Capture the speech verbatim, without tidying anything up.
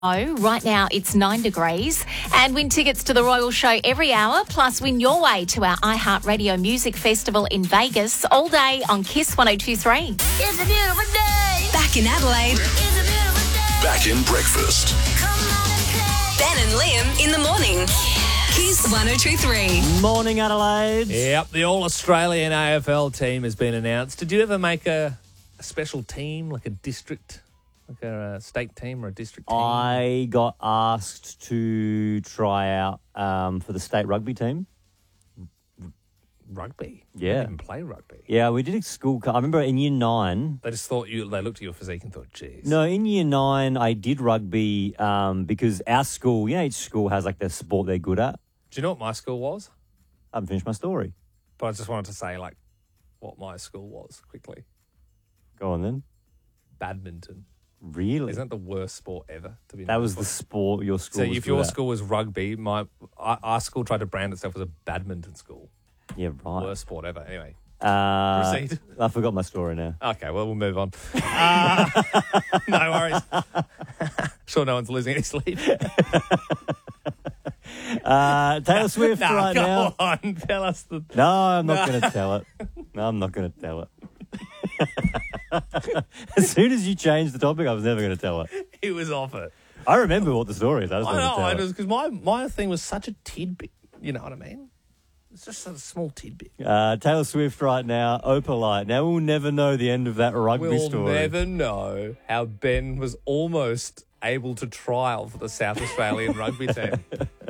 Oh, right now it's nine degrees. And win tickets to the Royal Show every hour, plus win your way to our iHeartRadio Music Festival in Vegas all day on Kiss one oh two three. It's a beautiful day. Back in Adelaide. It's a beautiful day. Back in breakfast. Come on and play. Ben and Liam in the morning. Kiss one oh two three. Morning, Adelaide. Yep, the All-Australian A F L team has been announced. Did you ever make a, a special team, like a district, like a, a state team or a district team? I got asked to try out um, for the state rugby team. Rugby? Yeah. You didn't even play rugby. Yeah, we did a school. I remember in year nine. They just thought you, they looked at your physique and thought, geez. No, in year nine, I did rugby um, because our school, you know, each school has like their sport they're good at. Do you know what my school was? I haven't finished my story. But I just wanted to say, like, what my school was quickly. Go on then. Badminton. Really? Isn't that the worst sport ever to be? That known was for? the sport your school So was if good your at. school was rugby, my our, our school tried to brand itself as a badminton school. Yeah, right. Worst sport ever. Anyway, Uh, proceed. I forgot my story now. Okay, well, we'll move on. Uh, no worries. Sure no one's losing any sleep. Uh, Taylor Swift no, right go now. on. Tell us the... No, I'm not going to tell it. No, I'm not going to tell it. As soon as you changed the topic, I was never going to tell it. He was off it. I remember what the story is. I just I never know, tell I it. just because my, my thing was such a tidbit. You know what I mean? It's just a small tidbit. Uh, Taylor Swift right now, Opalite. Now, we'll never know the end of that rugby We'll story. never know how Ben was almost able to trial for the South Australian rugby team.